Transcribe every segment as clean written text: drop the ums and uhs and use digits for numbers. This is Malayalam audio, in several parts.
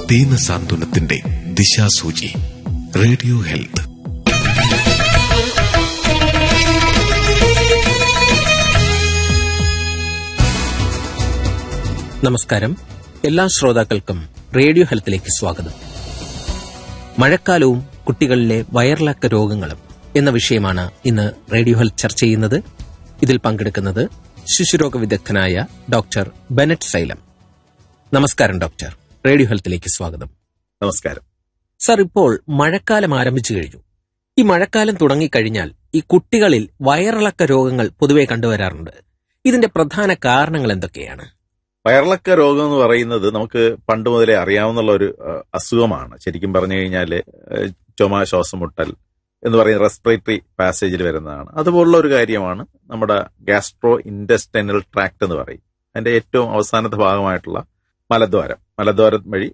ദീനസാന്ത്വനത്തിന്റെ ദിശാസൂചി. Radio health. നമസ്കാരം. എല്ലാ ശ്രോതാക്കൾക്കും റേഡിയോ ഹെൽത്തിലേക്ക് സ്വാഗതം. മഴക്കാലവും കുട്ടികളിലെ വയറിളക്ക രോഗങ്ങളും എന്ന വിഷയമാണ് ഇന്ന് റേഡിയോ ഹെൽത്ത് ചർച്ച ചെയ്യുന്നത്. ഇതിൽ പങ്കെടുക്കുന്നത് ശിശുരോഗ വിദഗ്ധനായ ഡോക്ടർ ബെനറ്റ് സൈലം. നമസ്കാരം ഡോക്ടർ, റേഡിയോ ഹെൽത്തിലേക്ക് സ്വാഗതം. നമസ്കാരം സർ. ഇപ്പോൾ മഴക്കാലം ആരംഭിച്ചു കഴിഞ്ഞു. ഈ മഴക്കാലം തുടങ്ങിക്കഴിഞ്ഞാൽ ഈ കുട്ടികളിൽ വയറിളക്ക രോഗങ്ങൾ പൊതുവെ കണ്ടുവരാറുണ്ട്. ഇതിന്റെ പ്രധാന കാരണങ്ങൾ എന്തൊക്കെയാണ്? വയറിളക്ക രോഗം എന്ന് പറയുന്നത് നമുക്ക് പണ്ട് മുതലേ അറിയാവുന്ന ഒരു അസുഖമാണ്. ശരിക്കും പറഞ്ഞു കഴിഞ്ഞാൽ ചുമ, ശ്വാസം മുട്ടൽ എന്ന് പറയുന്ന റെസ്പിറേറ്ററി പാസേജിൽ വരുന്നതാണ്. അതുപോലുള്ള ഒരു കാര്യമാണ് നമ്മുടെ ഗ്യാസ്ട്രോ ഇൻറ്റെസ്റ്റൈനൽ ട്രാക്ട് എന്ന് പറയും. അതിന്റെ ഏറ്റവും അവസാനത്തെ ഭാഗമായിട്ടുള്ള മലദ്വാരം വഴി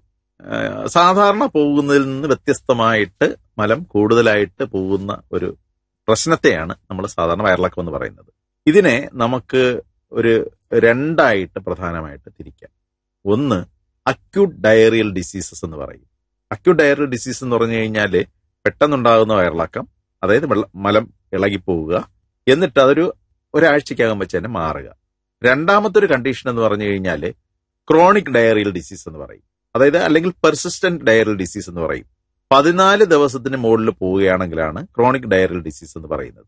സാധാരണ പോകുന്നതിൽ നിന്ന് വ്യത്യസ്തമായിട്ട് മലം കൂടുതലായിട്ട് പോകുന്ന ഒരു പ്രശ്നത്തെയാണ് നമ്മൾ സാധാരണ വയറിളക്കം എന്ന് പറയുന്നത്. ഇതിനെ നമുക്ക് ഒരു രണ്ടായിട്ട് പ്രധാനമായിട്ട് തിരിക്കാം. ഒന്ന്, അക്യൂട്ട് ഡയറിയൽ ഡിസീസസ് എന്ന് പറയും. അക്യൂട്ട് ഡയറിയൽ ഡിസീസ് എന്ന് പറഞ്ഞു കഴിഞ്ഞാൽ പെട്ടെന്നുണ്ടാകുന്ന വയറിളക്കം, അതായത് മലം ഇളകിപ്പോവുക, എന്നിട്ട് അതൊരു ഒരാഴ്ചക്കകം വെച്ച് തന്നെ മാറുക. രണ്ടാമത്തെ ഒരു കണ്ടീഷൻ എന്ന് പറഞ്ഞു കഴിഞ്ഞാൽ ക്രോണിക് ഡയറിയൽ ഡിസീസ് എന്ന് പറയും. അതായത് അല്ലെങ്കിൽ പെർസിസ്റ്റന്റ് ഡയറിയൽ ഡിസീസ് എന്ന് പറയും. 14 ദിവസത്തിന് മുകളിൽ പോവുകയാണെങ്കിലാണ് ക്രോണിക് ഡയറിയൽ ഡിസീസ് എന്ന് പറയുന്നത്.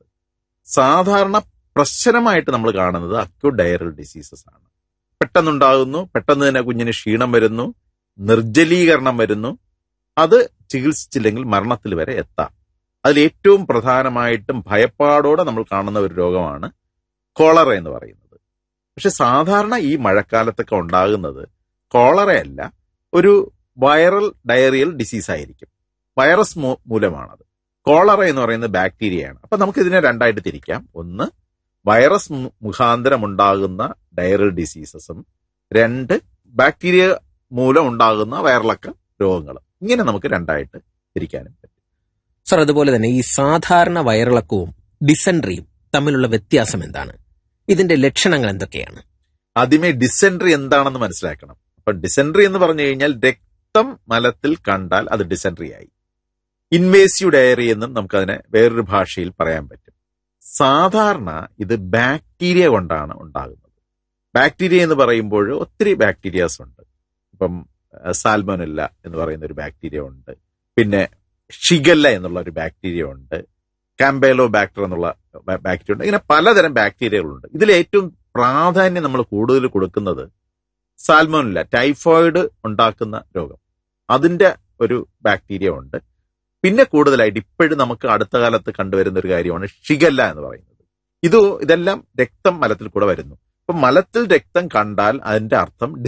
സാധാരണ പ്രശ്നമായിട്ട് നമ്മൾ കാണുന്നത് അക്യൂട്ട് ഡയറിയൽ ഡിസീസസ് ആണ്. പെട്ടെന്നുണ്ടാകുന്നു, പെട്ടെന്ന് തന്നെ കുഞ്ഞിന് ക്ഷീണം വരുന്നു, നിർജ്ജലീകരണം വരുന്നു. അത് ചികിത്സിച്ചില്ലെങ്കിൽ മരണത്തിൽ വരെ എത്താം. അതിൽ ഏറ്റവും പ്രധാനമായിട്ടും ഭയപ്പാടോടെ നമ്മൾ കാണുന്ന ഒരു രോഗമാണ് കോളറ എന്ന് പറയുന്നത്. പക്ഷെ സാധാരണ ഈ മഴക്കാലത്തൊക്കെ ഉണ്ടാകുന്നത് കോളറയല്ല, ഒരു വൈറൽ ഡയറിയൽ ഡിസീസ് ആയിരിക്കും. വൈറസ് മൂലമാണത്. കോളറ എന്ന് പറയുന്നത് ബാക്ടീരിയയാണ്. അപ്പൊ നമുക്ക് ഇതിനെ രണ്ടായിട്ട് തിരിക്കാം. ഒന്ന്, വൈറസ് മുഖാന്തരം ഉണ്ടാകുന്ന ഡയറിയൽ ഡിസീസസും, രണ്ട്, ബാക്ടീരിയ മൂലം ഉണ്ടാകുന്ന വയറിളക്ക രോഗങ്ങളും. ഇങ്ങനെ നമുക്ക് രണ്ടായിട്ട് തിരിക്കാനും പറ്റും. സർ, അതുപോലെ തന്നെ ഈ സാധാരണ വയറിളക്കവും ഡിസെൻട്രിയും തമ്മിലുള്ള വ്യത്യാസം എന്താണ്? ഇതിന്റെ ലക്ഷണങ്ങൾ എന്തൊക്കെയാണ്? ആദ്യമേ ഡിസെൻട്രി എന്താണെന്ന് മനസ്സിലാക്കണം. അപ്പൊ ഡിസെൻട്രി എന്ന് പറഞ്ഞു കഴിഞ്ഞാൽ രക്തം മലത്തിൽ കണ്ടാൽ അത് ഡിസെൻട്രി ആയി. ഇൻവേസീവ് ഡയറി എന്നും നമുക്കതിനെ വേറൊരു ഭാഷയിൽ പറയാൻ പറ്റും. സാധാരണ ഇത് ബാക്ടീരിയ കൊണ്ടാണ് ഉണ്ടാകുന്നത്. ബാക്ടീരിയ എന്ന് പറയുമ്പോൾ ഒത്തിരി ബാക്ടീരിയാസ് ഉണ്ട്. ഇപ്പം സാൽമോനെല്ല എന്ന് പറയുന്ന ഒരു ബാക്ടീരിയ ഉണ്ട്, പിന്നെ ഷിഗല്ല എന്നുള്ള ഒരു ബാക്ടീരിയ ഉണ്ട്, കാമ്പേലോ ബാക്ടർ എന്നുള്ള ബാക്ടീരിയ ഉണ്ട്. ഇങ്ങനെ പലതരം ബാക്ടീരിയകളുണ്ട്. ഇതിൽ ഏറ്റവും പ്രാധാന്യം നമ്മൾ കൂടുതൽ കൊടുക്കുന്നത് സാൽമോനെല്ല, ടൈഫോയിഡ് ഉണ്ടാക്കുന്ന രോഗം, അതിന്റെ ഒരു ബാക്ടീരിയ ഉണ്ട്. പിന്നെ കൂടുതലായിട്ട് ഇപ്പോഴും നമുക്ക് അടുത്ത കാലത്ത് കണ്ടുവരുന്ന ഒരു കാര്യമാണ് ഷിഗല്ല എന്ന് പറയുന്നത്. ഇതെല്ലാം രക്തം മലത്തിൽ കൂടെ വരുന്നു. അപ്പൊ മലത്തിൽ രക്തം കണ്ടാൽ അതിന്റെ അർത്ഥം